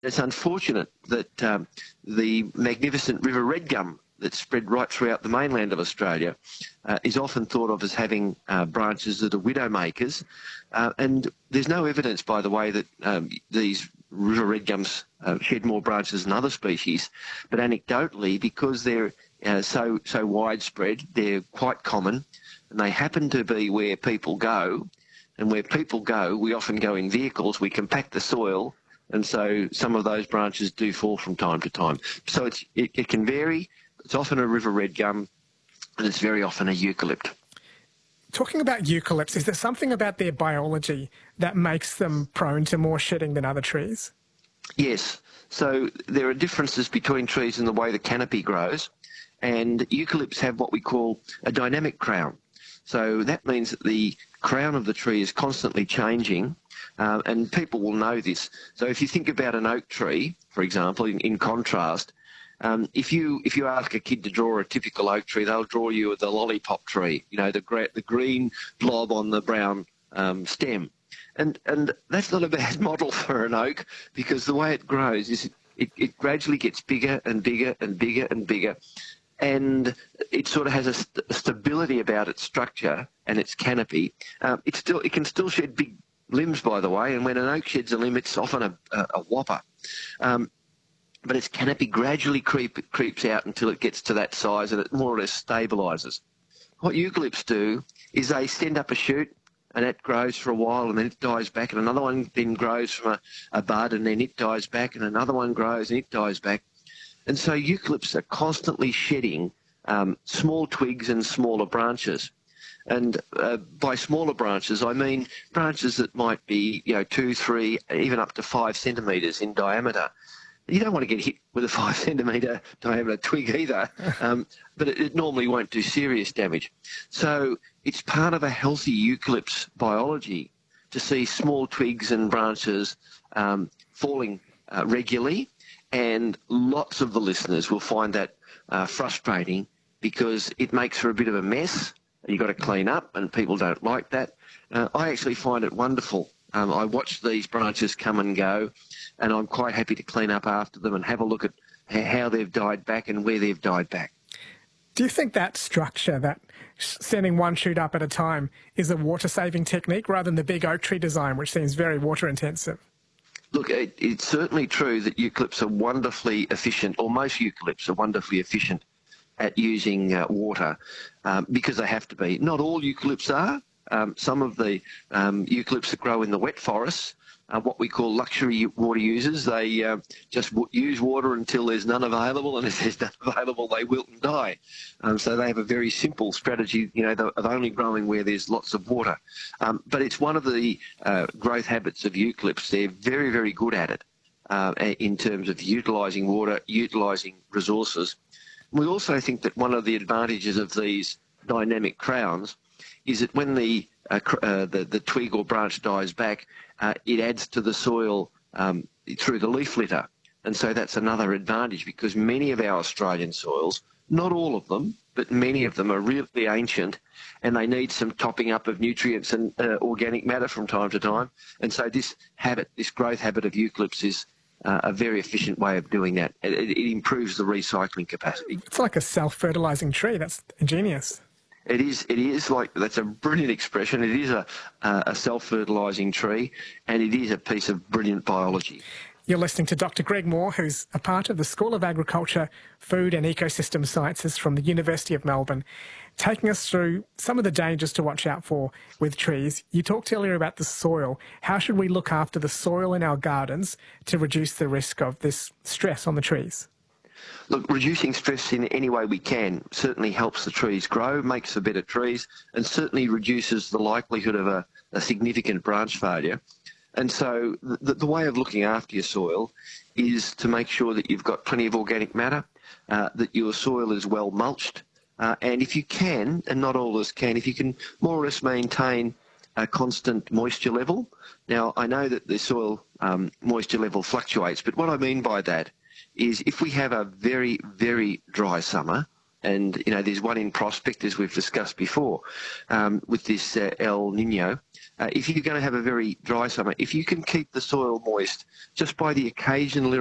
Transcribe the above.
It's unfortunate that the magnificent river red gum that's spread right throughout the mainland of Australia is often thought of as having branches that are widow makers. And there's no evidence, by the way, that these river red gums shed more branches than other species. But anecdotally, because they're so widespread, they're quite common, and they happen to be where people go. And where people go, we often go in vehicles, we compact the soil, and so some of those branches do fall from time to time. So it can vary. It's often a river red gum, and it's very often a eucalypt. Talking about eucalypts, is there something about their biology that makes them prone to more shedding than other trees? Yes. So there are differences between trees in the way the canopy grows, and eucalypts have what we call a dynamic crown. So that means that the crown of the tree is constantly changing, and people will know this. So if you think about an oak tree, for example, in contrast, if you ask a kid to draw a typical oak tree, they'll draw you the lollipop tree, you know, the green blob on the brown stem. And that's not a bad model for an oak, because the way it grows is it gradually gets bigger and bigger and bigger and bigger. And it sort of has a stability about its structure and its canopy. It can still shed big limbs, by the way, and when an oak sheds a limb, it's often a whopper. But its canopy gradually creeps out until it gets to that size, and it more or less stabilises. What eucalypts do is they send up a shoot, and it grows for a while, and then it dies back, and another one then grows from a bud, and then it dies back, and another one grows, and it dies back. And so eucalypts are constantly shedding small twigs and smaller branches. And by smaller branches, I mean branches that might be 2, 3, even up to 5 centimetres in diameter. You don't want to get hit with a 5 centimetre diameter twig either, but it normally won't do serious damage. So it's part of a healthy eucalypt's biology to see small twigs and branches falling regularly. And lots of the listeners will find that frustrating, because it makes for a bit of a mess. You've got to clean up, and people don't like that. I actually find it wonderful. I watch these branches come and go, and I'm quite happy to clean up after them and have a look at how they've died back and where they've died back. Do you think that structure, that sending one shoot up at a time, is a water-saving technique rather than the big oak tree design, which seems very water-intensive? Look, it's certainly true that eucalypts are wonderfully efficient, or most eucalypts are wonderfully efficient at using water, because they have to be. Not all eucalypts are. Some of the eucalypts that grow in the wet forests are what we call luxury water users. They just use water until there's none available, and if there's none available, they wilt and die. So they have a very simple strategy, of only growing where there's lots of water. But it's one of the growth habits of eucalypts. They're very, very good at it in terms of utilising water, utilising resources. We also think that one of the advantages of these dynamic crowns is that when the twig or branch dies back, it adds to the soil through the leaf litter. And so that's another advantage, because many of our Australian soils, not all of them, but many of them are really ancient, and they need some topping up of nutrients and organic matter from time to time. And so this growth habit of eucalypts is a very efficient way of doing that. It improves the recycling capacity. It's like a self-fertilising tree. That's ingenious. It is like, that's a brilliant expression. It is a self-fertilising tree, and it is a piece of brilliant biology. You're listening to Dr. Greg Moore, who's a part of the School of Agriculture, Food and Ecosystem Sciences from the University of Melbourne, taking us through some of the dangers to watch out for with trees. You talked earlier about the soil. How should we look after the soil in our gardens to reduce the risk of this stress on the trees? Look, reducing stress in any way we can certainly helps the trees grow, makes for better trees, and certainly reduces the likelihood of a significant branch failure. And so the way of looking after your soil is to make sure that you've got plenty of organic matter, that your soil is well mulched, and if you can, and not all of us can, if you can more or less maintain a constant moisture level. Now, I know that the soil moisture level fluctuates, but what I mean by that is if we have a very, very dry summer, and there's one in Prospect, as we've discussed before, with this El Nino. If you're going to have a very dry summer, if you can keep the soil moist just by the occasional